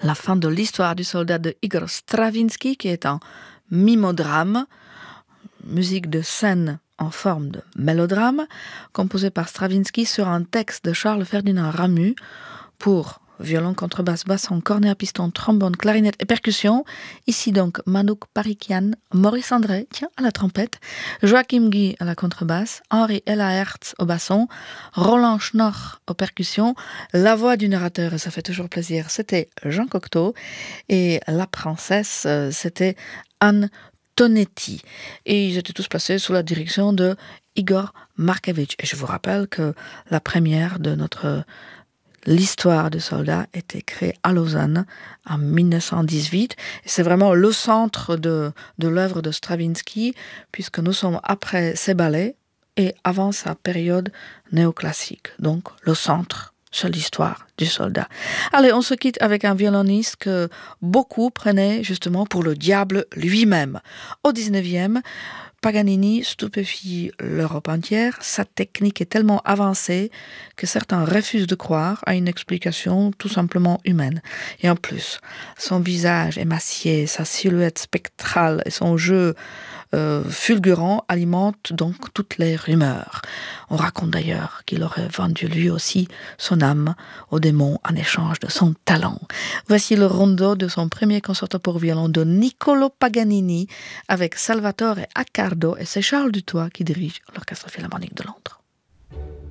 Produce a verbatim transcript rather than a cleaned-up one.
la fin de l'histoire du soldat de Igor Stravinsky, qui est un mimodrame, musique de scène en forme de mélodrame, composé par Stravinsky sur un texte de Charles Ferdinand Ramu pour violon, contrebasse, basson, cornet à piston, trombone, clarinette et percussion. Ici donc Manouk Parikian, Maurice André, tiens, à la trompette, Joachim Guy à la contrebasse, Henri Ella Hertz au basson, Roland Schnorr aux percussions. La voix du narrateur, et ça fait toujours plaisir, c'était Jean Cocteau. Et la princesse, c'était Anne Tonetti. Et ils étaient tous placés sous la direction de Igor Markevitch. Et je vous rappelle que la première de notre L'histoire du soldat était créée à Lausanne en dix-neuf cent dix-huit. Et c'est vraiment le centre de, de l'œuvre de Stravinsky, puisque nous sommes après ses ballets et avant sa période néoclassique. Donc le centre, c'est l'histoire du soldat. Allez, on se quitte avec un violoniste que beaucoup prenaient justement pour le diable lui-même. Au dix-neuvième, Paganini stupéfie l'Europe entière. Sa technique est tellement avancée que certains refusent de croire à une explication tout simplement humaine. Et en plus, son visage émacié, sa silhouette spectrale et son jeu euh, fulgurant alimentent donc toutes les rumeurs. On raconte d'ailleurs qu'il aurait vendu lui aussi son âme au démon en échange de son talent. Voici le rondo de son premier concerto pour violon de Niccolo Paganini avec Salvatore Accardo, et c'est Charles Dutoit qui dirige l'Orchestre Philharmonique de Londres.